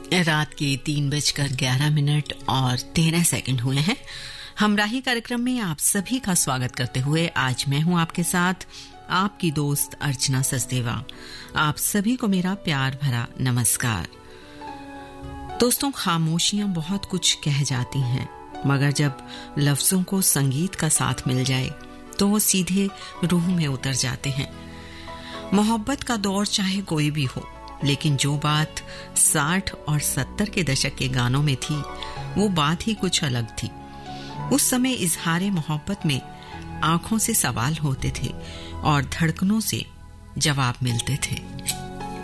रात के 3:11 और 13 सेकंड हुए हैं। हमराही कार्यक्रम में आप सभी का स्वागत करते हुए आज मैं हूं आपके साथ, आपकी दोस्त अर्चना सचदेवा। आप सभी को मेरा प्यार भरा नमस्कार। दोस्तों, खामोशियां बहुत कुछ कह जाती हैं, मगर जब लफ्जों को संगीत का साथ मिल जाए तो वो सीधे रूह में उतर जाते हैं। मोहब्बत का दौर चाहे कोई भी हो, लेकिन जो बात 60 और 70 के दशक के गानों में थी वो बात ही कुछ अलग थी। उस समय इजहारे मोहब्बत में आंखों से सवाल होते थे और धड़कनों से जवाब मिलते थे।